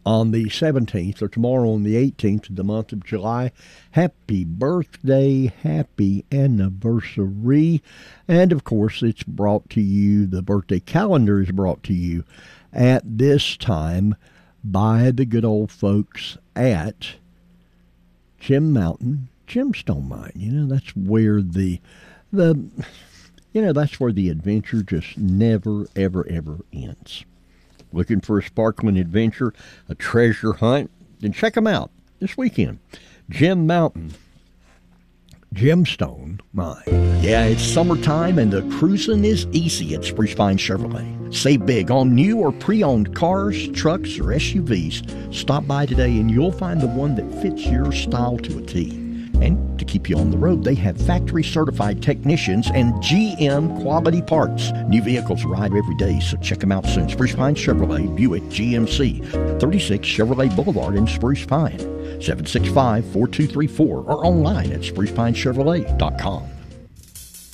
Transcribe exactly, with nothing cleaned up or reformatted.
on the seventeenth, or tomorrow on the eighteenth of the month of July. Happy birthday, happy anniversary. And of course, it's brought to you, the birthday calendar is brought to you at this time by the good old folks at Gem Mountain Gemstone Mine. You know, that's where the, the, you know, that's where the adventure just never, ever, ever ends. Looking for a sparkling adventure, a treasure hunt? Then check them out this weekend. Gem Mountain Gemstone Mine. Yeah, it's summertime and the cruising is easy at Spruce Pine Chevrolet. Save big on new or pre-owned cars, trucks, or S U Vs. Stop by today and you'll find the one that fits your style to a T. And to keep you on the road, they have factory-certified technicians and G M quality parts. New vehicles arrive every day, so check them out soon. Spruce Pine Chevrolet, Buick G M C, thirty-six Chevrolet Boulevard in Spruce Pine, seven six five, four two three four, or online at spruce pine chevrolet dot com.